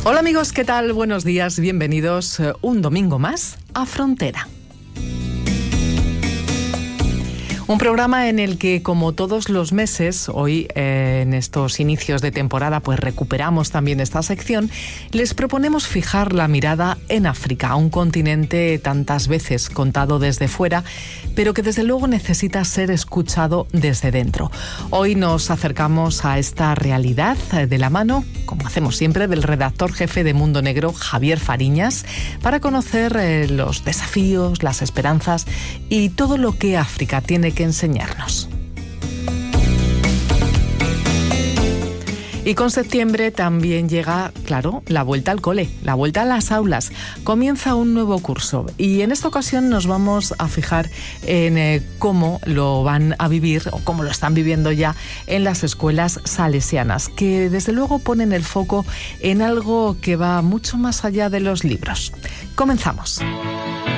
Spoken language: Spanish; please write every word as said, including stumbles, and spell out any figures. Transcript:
Hola amigos, ¿qué tal? Buenos días, bienvenidos eh, un domingo más a Frontera. Un programa en el que, como todos los meses, hoy eh, en estos inicios de temporada, pues recuperamos también esta sección, les proponemos fijar la mirada en África, un continente tantas veces contado desde fuera, pero que desde luego necesita ser escuchado desde dentro. Hoy nos acercamos a esta realidad de la mano, como hacemos siempre, del redactor jefe de Mundo Negro, Javier Fariñas, para conocer eh, los desafíos, las esperanzas y todo lo que África tiene que enseñarnos. Y con septiembre también llega, claro, la vuelta al cole, la vuelta a las aulas. Comienza un nuevo curso y en esta ocasión nos vamos a fijar en eh, cómo lo van a vivir o cómo lo están viviendo ya en las escuelas salesianas, que desde luego ponen el foco en algo que va mucho más allá de los libros. Comenzamos.